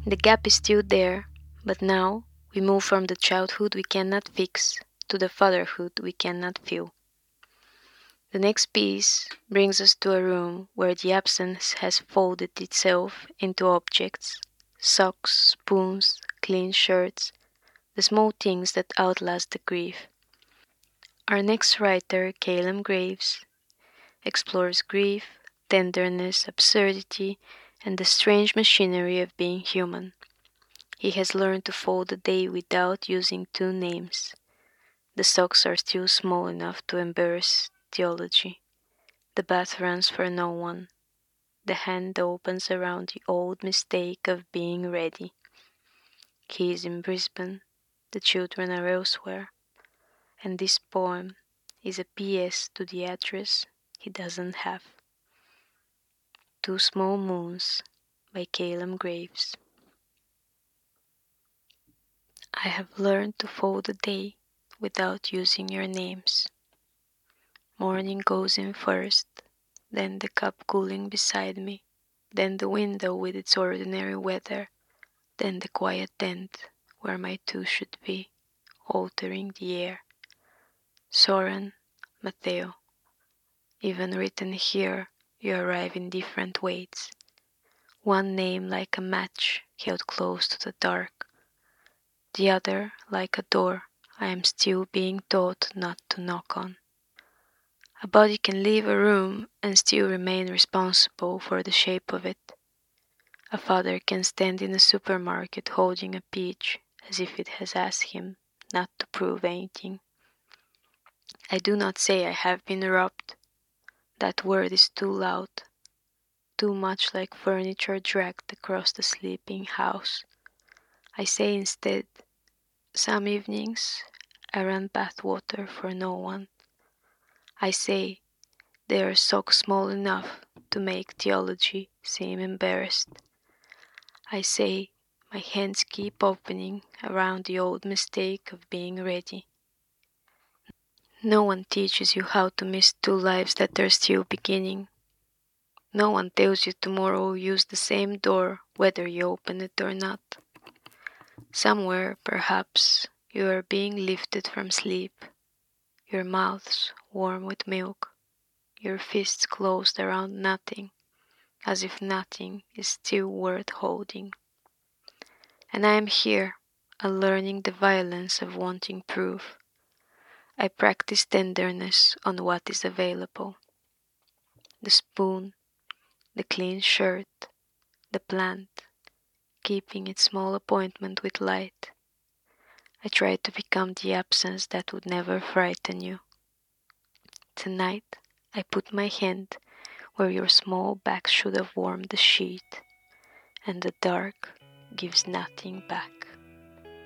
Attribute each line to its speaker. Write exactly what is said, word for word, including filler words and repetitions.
Speaker 1: The gap is still there, but now we move from the childhood we cannot fix to the fatherhood we cannot feel. The next piece brings us to a room where the absence has folded itself into objects: socks, spoons, clean shirts, the small things that outlast the grief. Our next writer, Caleb Graves, explores grief, tenderness, absurdity, and the strange machinery of being human. He has learned to fold a day without using two names. The socks are still small enough to embarrass theology. The bath runs for no one. The hand opens around the old mistake of being ready. He is in Brisbane, the children are elsewhere, and this poem is a P S to the address he doesn't have. Two Small Moons by Caleb Graves. I have learned to fold a day without using your names. Morning goes in first, then the cup cooling beside me, then the window with its ordinary weather, then the quiet tent where my two should be, altering the air. Soren, Matteo. Even written here, you arrive in different weights. One name like a match held close to the dark, the other like a door I am still being taught not to knock on. A body can leave a room and still remain responsible for the shape of it. A father can stand in a supermarket holding a peach as if it has asked him not to prove anything. I do not say I have been robbed. That word is too loud, too much like furniture dragged across the sleeping house. I say instead, some evenings I ran bathwater for no one. I say they are socks small enough to make theology seem embarrassed. I say my hands keep opening around the old mistake of being ready. No one teaches you how to miss two lives that are still beginning. No one tells you tomorrow will use the same door whether you open it or not. Somewhere, perhaps, you are being lifted from sleep, your mouths warm with milk, your fists closed around nothing, as if nothing is still worth holding. And I am here, unlearning the violence of wanting proof. I practice tenderness on what is available. The spoon, the clean shirt, the plant, keeping its small appointment with light. I try to become the absence that would never frighten you. Tonight, I put my hand where your small back should have warmed the sheet, and the dark gives nothing back.